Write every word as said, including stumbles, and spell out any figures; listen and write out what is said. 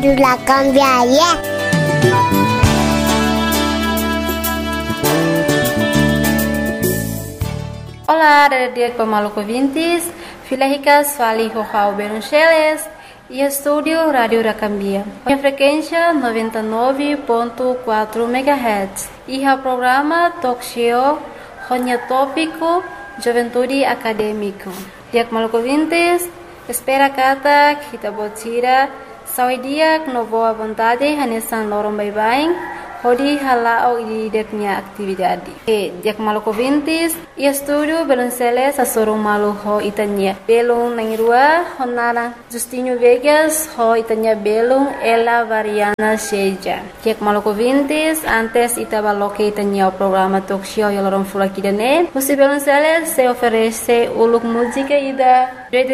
Rádio La Cambiaria. Olá, dia pemaluco ouvintes, Filahicas Fali Rojau Beruncheles e estúdio Rádio Racambia. A frequência noventa e nove ponto quatro megahertz e o programa Talk Show Ronya Tópico Juventude Acadêmico. Dia pemaluco ouvintes, espera kata kita botira saudia no boa vontade hanesan lorong bye-bye. Hodi halao di deknya atividade. E diak maluco vintis, e estúdio Belonceles a sorong malu ho itanya. Belong nangirua honara Justinho Vegas ho itanya belong ela variana seja. Diak maluco vintis, antes itabaloke itanya o programa talk show yalorong fulakidane. Você Belonceles se oferece uluk música ida